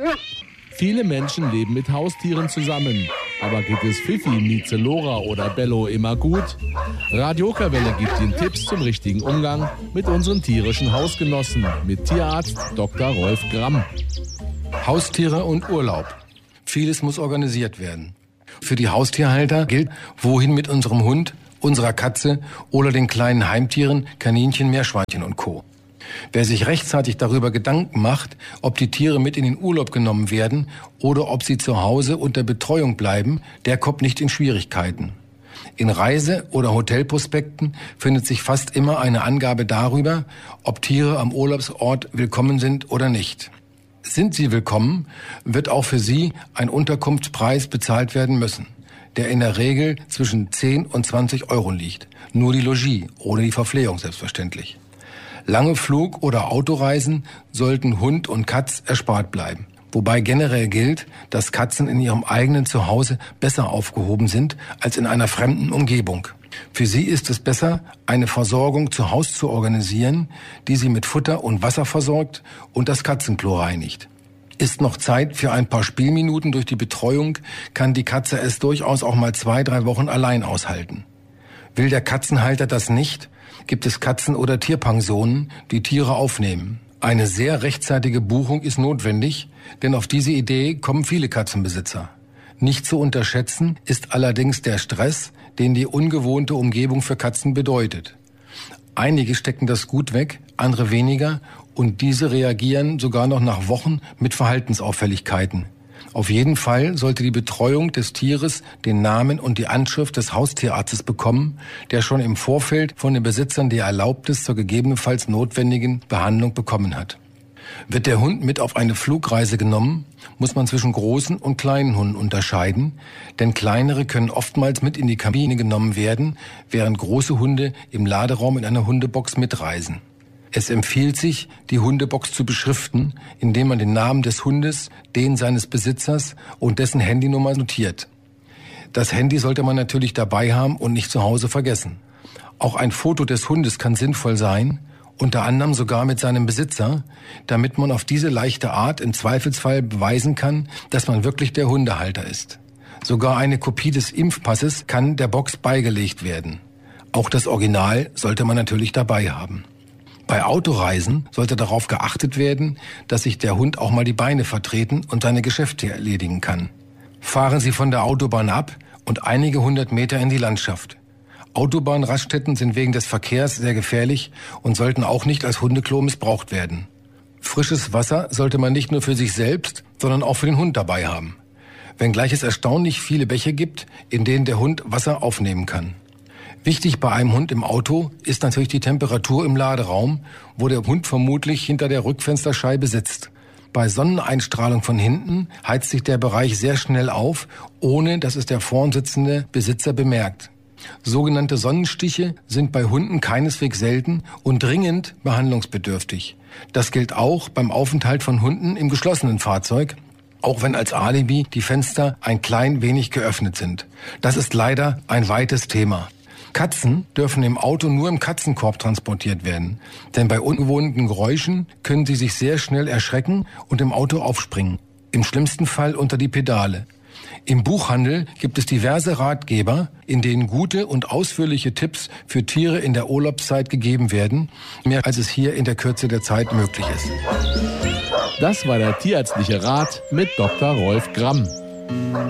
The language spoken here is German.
Viele Menschen leben mit Haustieren zusammen. Aber geht es Fifi, Mieze, Lora oder Bello immer gut? Radio Okerwelle gibt Ihnen Tipps zum richtigen Umgang mit unseren tierischen Hausgenossen mit Tierarzt Dr. Rolf Gramm. Haustiere und Urlaub. Vieles muss organisiert werden. Für die Haustierhalter gilt, wohin mit unserem Hund, unserer Katze oder den kleinen Heimtieren, Kaninchen, Meerschweinchen und Co. Wer sich rechtzeitig darüber Gedanken macht, ob die Tiere mit in den Urlaub genommen werden oder ob sie zu Hause unter Betreuung bleiben, der kommt nicht in Schwierigkeiten. In Reise- oder Hotelprospekten findet sich fast immer eine Angabe darüber, ob Tiere am Urlaubsort willkommen sind oder nicht. Sind sie willkommen, wird auch für sie ein Unterkunftspreis bezahlt werden müssen, der in der Regel zwischen 10 und 20 Euro liegt. Nur die Logis, ohne die Verpflegung selbstverständlich. Lange Flug- oder Autoreisen sollten Hund und Katz erspart bleiben. Wobei generell gilt, dass Katzen in ihrem eigenen Zuhause besser aufgehoben sind als in einer fremden Umgebung. Für sie ist es besser, eine Versorgung zu Hause zu organisieren, die sie mit Futter und Wasser versorgt und das Katzenklo reinigt. Ist noch Zeit für ein paar Spielminuten durch die Betreuung, kann die Katze es durchaus auch mal 2-3 Wochen allein aushalten. Will der Katzenhalter das nicht, gibt es Katzen- oder Tierpensionen, die Tiere aufnehmen. Eine sehr rechtzeitige Buchung ist notwendig, denn auf diese Idee kommen viele Katzenbesitzer. Nicht zu unterschätzen ist allerdings der Stress, den die ungewohnte Umgebung für Katzen bedeutet. Einige stecken das gut weg, andere weniger und diese reagieren sogar noch nach Wochen mit Verhaltensauffälligkeiten. Auf jeden Fall sollte die Betreuung des Tieres den Namen und die Anschrift des Haustierarztes bekommen, der schon im Vorfeld von den Besitzern die Erlaubnis zur gegebenenfalls notwendigen Behandlung bekommen hat. Wird der Hund mit auf eine Flugreise genommen, muss man zwischen großen und kleinen Hunden unterscheiden, denn kleinere können oftmals mit in die Kabine genommen werden, während große Hunde im Laderaum in einer Hundebox mitreisen. Es empfiehlt sich, die Hundebox zu beschriften, indem man den Namen des Hundes, den seines Besitzers und dessen Handynummer notiert. Das Handy sollte man natürlich dabei haben und nicht zu Hause vergessen. Auch ein Foto des Hundes kann sinnvoll sein, unter anderem sogar mit seinem Besitzer, damit man auf diese leichte Art im Zweifelsfall beweisen kann, dass man wirklich der Hundehalter ist. Sogar eine Kopie des Impfpasses kann der Box beigelegt werden. Auch das Original sollte man natürlich dabei haben. Bei Autoreisen sollte darauf geachtet werden, dass sich der Hund auch mal die Beine vertreten und seine Geschäfte erledigen kann. Fahren Sie von der Autobahn ab und einige 100 Meter in die Landschaft. Autobahnraststätten sind wegen des Verkehrs sehr gefährlich und sollten auch nicht als Hundeklo missbraucht werden. Frisches Wasser sollte man nicht nur für sich selbst, sondern auch für den Hund dabei haben. Wenngleich es erstaunlich viele Bäche gibt, in denen der Hund Wasser aufnehmen kann. Wichtig bei einem Hund im Auto ist natürlich die Temperatur im Laderaum, wo der Hund vermutlich hinter der Rückfensterscheibe sitzt. Bei Sonneneinstrahlung von hinten heizt sich der Bereich sehr schnell auf, ohne dass es der vorn sitzende Besitzer bemerkt. Sogenannte Sonnenstiche sind bei Hunden keineswegs selten und dringend behandlungsbedürftig. Das gilt auch beim Aufenthalt von Hunden im geschlossenen Fahrzeug, auch wenn als Alibi die Fenster ein klein wenig geöffnet sind. Das ist leider ein weites Thema. Katzen dürfen im Auto nur im Katzenkorb transportiert werden, denn bei ungewohnten Geräuschen können sie sich sehr schnell erschrecken und im Auto aufspringen. Im schlimmsten Fall unter die Pedale. Im Buchhandel gibt es diverse Ratgeber, in denen gute und ausführliche Tipps für Tiere in der Urlaubszeit gegeben werden, mehr als es hier in der Kürze der Zeit möglich ist. Das war der tierärztliche Rat mit Dr. Rolf Gramm.